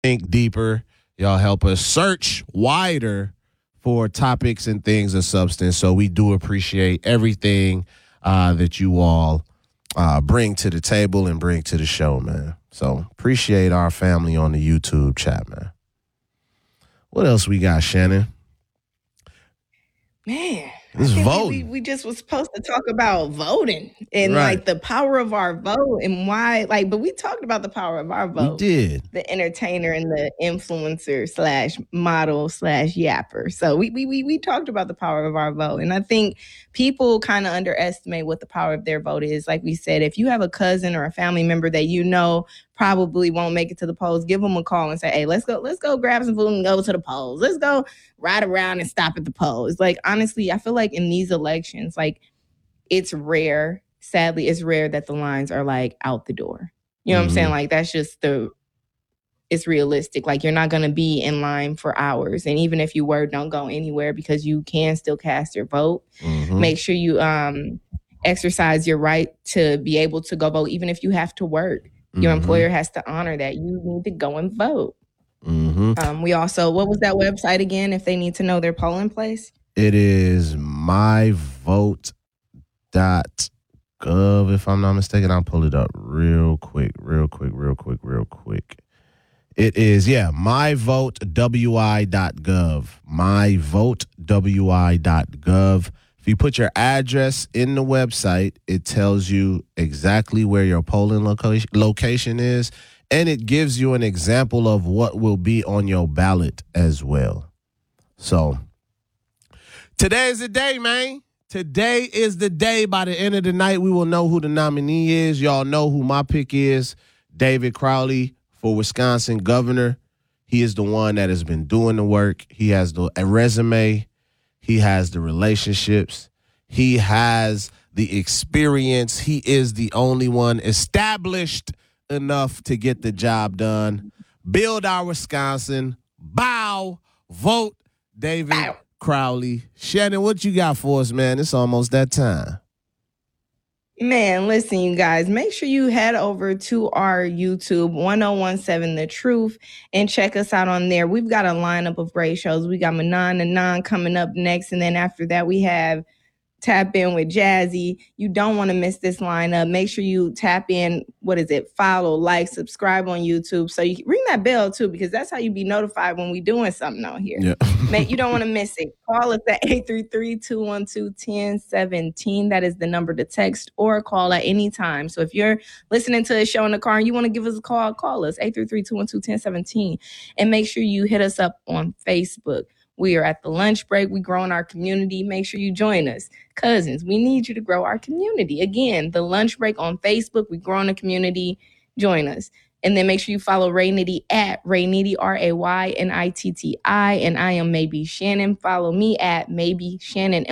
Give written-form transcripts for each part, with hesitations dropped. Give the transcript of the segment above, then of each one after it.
think deeper. Y'all help us search wider for topics and things of substance. So we do appreciate everything that you all bring to the table and bring to the show, man. So appreciate our family on the YouTube chat, man. What else we got, Shannon? Man, It's voting. we just was supposed to talk about voting and Right. like the power of our vote and why, but we talked about the power of our We vote. did. The entertainer and the influencer slash model slash yapper. So we talked about the power of our vote. And I think people kind of underestimate what the power of their vote is. Like we said, if you have a cousin or a family member that you know probably won't make it to the polls, give them a call and say, hey, let's go grab some food and go to the polls. Let's go ride around and stop at the polls. Like, honestly, I feel like in these elections, like, it's rare. Sadly, it's rare that the lines are like out the door. You know what I'm saying? Like, that's just it's realistic. Like, you're not going to be in line for hours. And even if you were, don't go anywhere because you can still cast your vote. Make sure you exercise your right to be able to go vote, even if you have to work. Your employer has to honor that. You need to go and vote. We also, what was that website again if they need to know their polling place? It is myvote.gov, if I'm not mistaken. I'll pull it up real quick. It is, myvotewi.gov. Myvotewi.gov. If you put your address in the website, it tells you exactly where your polling location is, and it gives you an example of what will be on your ballot as well. So, today is the day, man. Today is the day. By the end of the night, we will know who the nominee is. Y'all know who my pick is, David Crowley for Wisconsin governor. He is the one that has been doing the work. He has a resume. He has the relationships. He has the experience. He is the only one established enough to get the job done. Build our Wisconsin. Bow. Vote David Crowley. Shannon, what you got for us, man? It's almost that time. Man, listen, you guys, make sure you head over to our YouTube, 1017 The Truth, and check us out on there. We've got a lineup of great shows. We got Manon and Nan coming up next, and then after that, we have Tap In with Jazzy. You don't want to miss this lineup. Make sure you tap in, follow, like, subscribe on YouTube. So you ring that bell too, because that's how you be notified when we doing something on here. Yeah. You don't want to miss it. Call us at 833-212-1017. That is the number to text or call at any time. So if you're listening to a show in the car and you want to give us a call, call us 833-212-1017. And make sure you hit us up on Facebook. We are at the lunch break. We growing our community. Make sure you join us. Cousins, we need you to grow our community. Again, the lunch break on Facebook. We growing a community. Join us. And then make sure you follow Ray Nitty at Ray Nitty, RayNitti. And I am Maybe Shannon. Follow me at Maybe Shannon,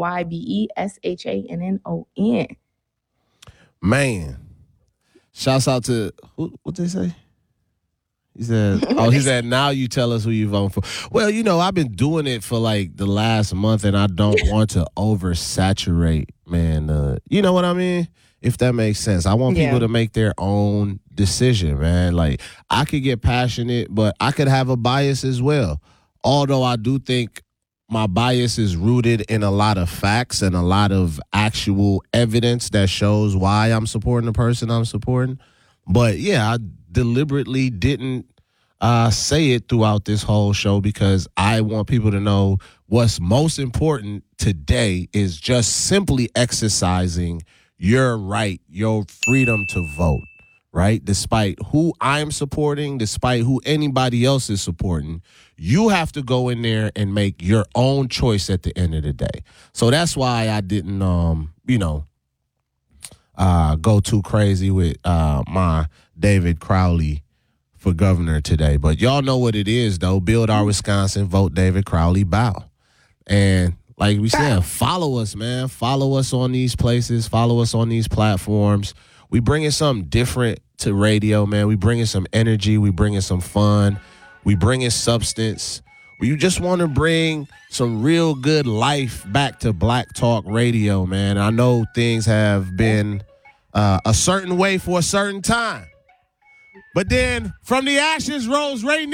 MAYBESHANNON. Man, shouts out to, what they say? He said, now you tell us who you vote for. Well, I've been doing it for like the last month, and I don't want to oversaturate, man. You know what I mean? If that makes sense. I want people to make their own decision, man. Like, I could get passionate, but I could have a bias as well. Although I do think my bias is rooted in a lot of facts and a lot of actual evidence that shows why I'm supporting the person I'm supporting. But, yeah, I deliberately didn't say it throughout this whole show because I want people to know what's most important today is just simply exercising your right, your freedom to vote, right? Despite who I'm supporting, despite who anybody else is supporting, you have to go in there and make your own choice at the end of the day. So that's why I didn't, go too crazy with my David Crowley for governor today. But y'all know what it is, though. Build our Wisconsin, vote David Crowley, bow. And like we said, follow us, man. Follow us on these places. Follow us on these platforms. We bringing something different to radio, man. We bringing some energy. We bringing some fun. We bringing substance. We just want to bring some real good life back to Black Talk Radio, man. I know things have been a certain way for a certain time. But then from the ashes rose Ray